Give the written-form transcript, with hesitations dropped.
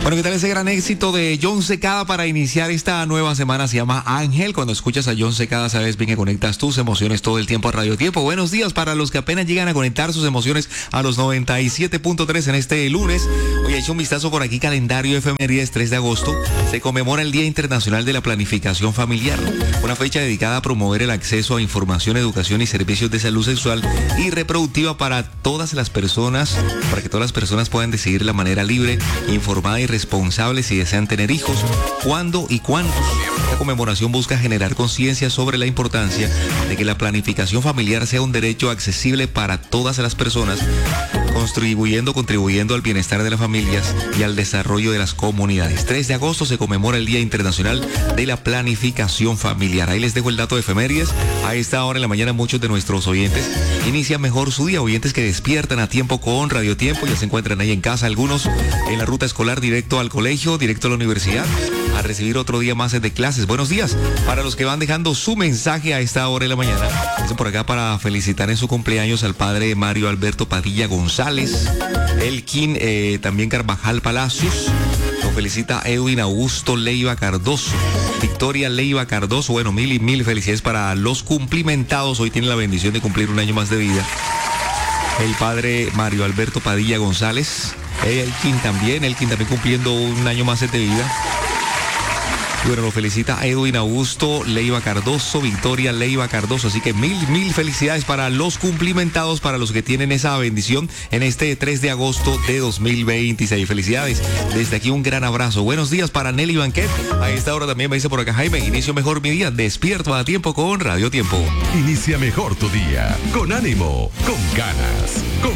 Bueno, ¿qué tal ese gran éxito de Jon Secada para iniciar esta nueva semana? Se llama Ángel. Cuando escuchas a Jon Secada, sabes bien que conectas tus emociones todo el tiempo a Radio Tiempo. Buenos días para los que apenas llegan a conectar sus emociones a los 97.3 en este lunes. Hoy he hecho un vistazo por aquí, calendario efemérides, 3 de agosto. Se conmemora el Día Internacional de la Planificación Familiar, una fecha dedicada a promover el acceso a información, educación y servicios de salud sexual y reproductiva para todas las personas, para que todas las personas puedan decidir de la manera libre, informada y responsable si desean tener hijos, cuándo y cuántos. Esta conmemoración busca generar conciencia sobre la importancia de que la planificación familiar sea un derecho accesible para todas las personas, contribuyendo al bienestar de las familias y al desarrollo de las comunidades. 3 de agosto se conmemora el Día Internacional de la Planificación Familiar. Ahí les dejo el dato de efemérides. A esta hora en la mañana muchos de nuestros oyentes inician mejor su día. Oyentes que despiertan a tiempo con Radio Tiempo, ya se encuentran ahí en casa, algunos en la ruta escolar directo al colegio, directo a la universidad, a recibir otro día más de clases. Buenos días para los que van dejando su mensaje a esta hora de la mañana. Dicen por acá para felicitar en su cumpleaños al padre Mario Alberto Padilla González, Elkin, también Carvajal Palacios. Lo felicita Edwin Augusto Leiva Cardoso, Victoria Leiva Cardoso. Bueno, mil felicidades para los cumplimentados. Hoy tiene la bendición de cumplir un año más de vida el padre Mario Alberto Padilla González. Elkin también cumpliendo un año más de vida. Y bueno, lo felicita Edwin Augusto Leiva Cardoso, Victoria Leiva Cardoso. Así que mil felicidades para los cumplimentados, para los que tienen esa bendición en este 3 de agosto de 2026. Felicidades. Desde aquí un gran abrazo. Buenos días para Nelly Banquet. A esta hora también me dice por acá Jaime, inicio mejor mi día, despierto a tiempo con Radio Tiempo. Inicia mejor tu día, con ánimo, con ganas, con